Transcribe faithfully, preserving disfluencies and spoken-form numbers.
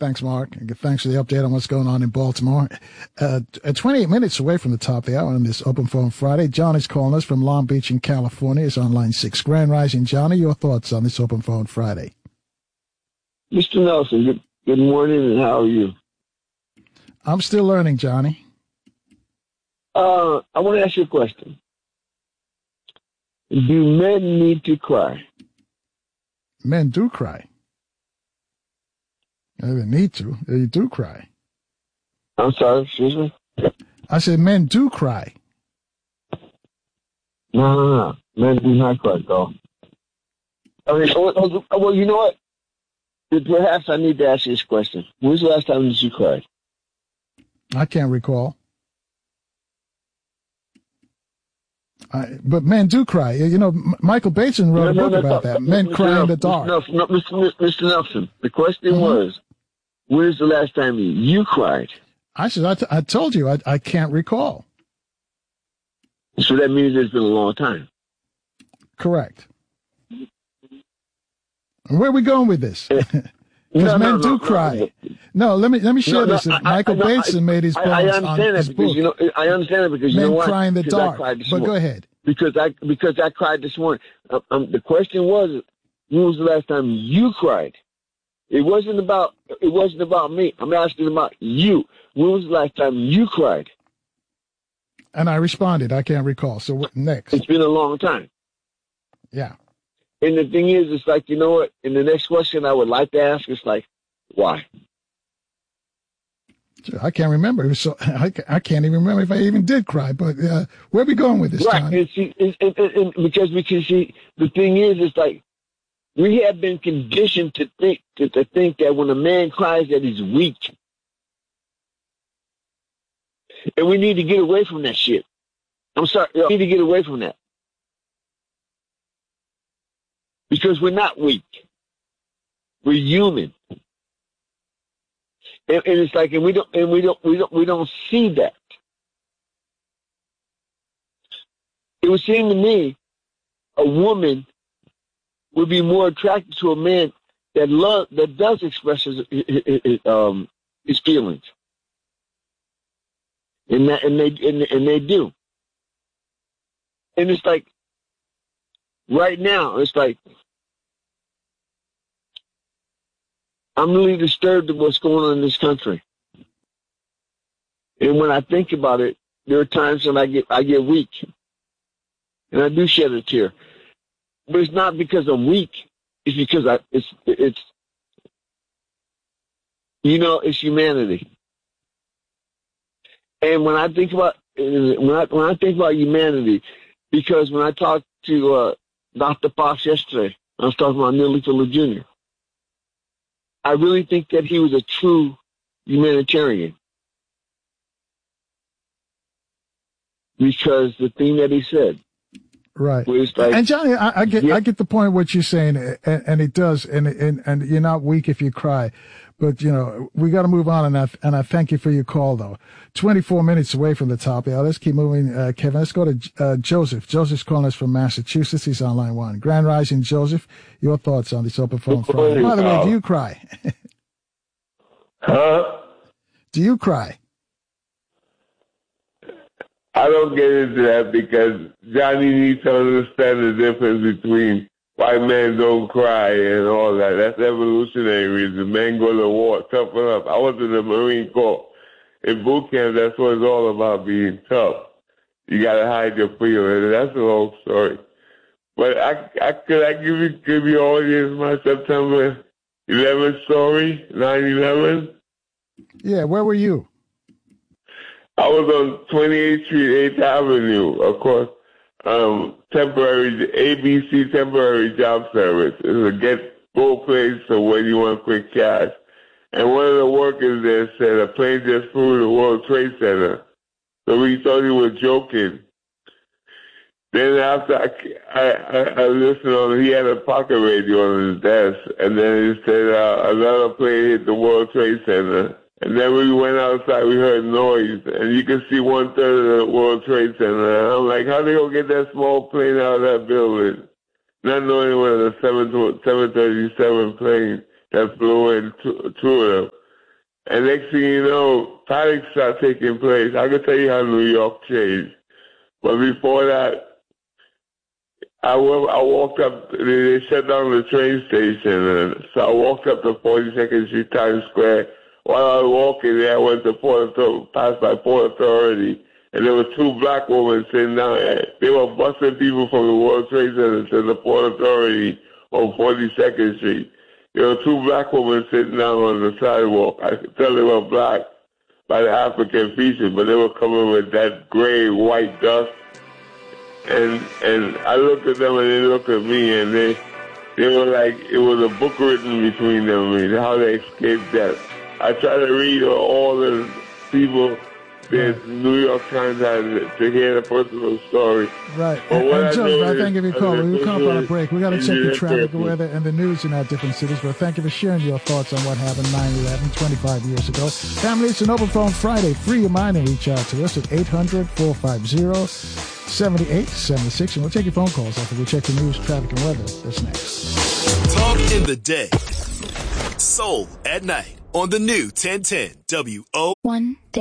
Thanks, Mark. Thanks for the update on what's going on in Baltimore. Uh, twenty-eight minutes away from the top of the hour on this Open Phone Friday. John is calling us from Long Beach in California. It's on line six. Grand Rising, Johnny, your thoughts on this Open Phone Friday? Mister Nelson, good, good morning, and how are you? I'm still learning, Johnny. Uh, I want to ask you a question. Do men need to cry? Men do cry. They need to. They do cry. I'm sorry, excuse me? I said men do cry. No, no, no. Men do not cry, though. Okay, well, well, you know what? Perhaps I need to ask you this question. When was the last time that you cried? I can't recall. I, but men do cry. You know, Michael Bateson wrote no, a book no, about no, that. no, Men Mister cry in Nelson, the dark. Mister Nelson, no, Mister Nelson, the question mm-hmm. was, when is the last time you cried? I said, I, t- I told you, I, I can't recall. So that means it's been a long time. Correct. Where are we going with this? Because no, men no, do no, cry. No, no, let me let me share no, this. No, Michael I, I, Bateson I, made his poems I, I understand on that his because book. you know I understand it because you Men know why? cry in the because dark. I cried this but morning. go ahead. Because I because I cried this morning. Um, um, the question was, when was the last time you cried? It wasn't about it wasn't about me. I'm asking about you. When was the last time you cried? And I responded, I can't recall. So what next? It's been a long time. Yeah. And the thing is, it's like, you know what? And the next question I would like to ask is like, why? I can't remember. It was so I, I can't even remember if I even did cry. But uh, where are we going with this, right. John? And see, and, and, and because we can see, the thing is, it's like we have been conditioned to think to, to think that when a man cries that he's weak. And we need to get away from that shit. I'm sorry. We need to get away from that. Because we're not weak. We're human. And, and it's like, and we don't, and we don't, we don't, we don't see that. It would seem to me a woman would be more attracted to a man that love, that does express his, his, um, his feelings. And that, and they, and, and they do. And it's like, right now, it's like, I'm really disturbed at what's going on in this country. And when I think about it, there are times when I get, I get weak. And I do shed a tear. But it's not because I'm weak. It's because I, it's, it's, you know, it's humanity. And when I think about, when I, when I think about humanity, because when I talked to uh, Doctor Fox yesterday, I was talking about Neely Fuller Junior I really think that he was a true humanitarian. Because the thing that he said. Right. Was like, and Johnny, I, I get yeah. I get the point of what you're saying, and, and it does, and, and and you're not weak if you cry. But, you know, we got to move on, and I, and I thank you for your call, though. twenty-four minutes away from the top. Yeah, let's keep moving, uh, Kevin. Let's go to uh, Joseph. Joseph's calling us from Massachusetts. He's on line one. Grand Rising, Joseph. Your thoughts on this Open Phone Friday. By the way, do you cry? Huh? Do you cry? I don't get into that because Johnny needs to understand the difference between why men don't cry and all that. That's evolutionary reason. Men go to war, toughen up. I was in the Marine Corps. In boot camp, that's what it's all about, being tough. You got to hide your feelings. That's the whole story. But I, I could I give you give your audience my September eleventh story, nine eleven? Yeah, where were you? I was on twenty-eighth Street, eighth Avenue, of course. Um, temporary, A B C temporary job service. It's a get go place, so when you want quick cash. And one of the workers there said a plane just flew to the World Trade Center. So we thought he was joking. Then after I, I, I, I listened on, he had a pocket radio on his desk, and then he said uh, another plane hit the World Trade Center. And then we went outside, we heard noise, and you could see one third of the World Trade Center. And I'm like, how they gonna get that small plane out of that building? Not knowing it was a seven thirty-seven plane that flew in, two, two of them. And next thing you know, panic started taking place. I can tell you how New York changed. But before that, I, w- I walked up, they shut down the train station, and so I walked up to forty-second Street, Times Square. While I was walking there, I went to Port Authority, passed by Port Authority, and there were two black women sitting down there. They were busting people from the World Trade Center to the Port Authority on forty-second Street. There were two black women sitting down on the sidewalk. I could tell they were black by the African features, but they were covered with that gray, white dust. And and I looked at them and they looked at me, and they they were like, it was a book written between them, I mean, how they escaped death. I tried to read all the people that New York Times had to hear the personal story. Right. And, and Joseph, I thank you for your call. We'll come up on a break. We got to check the traffic, weather, and the news in our different cities. But thank you for sharing your thoughts on what happened nine eleven, twenty-five years ago. Family, it's an Open Phone Friday. Free your mind and reach out to us at eight hundred, four five zero, seven eight seven six. And we'll take your phone calls after we check the news, traffic, and weather. That's next. Talk in the day. Soul at night on the new ten ten W O. One day.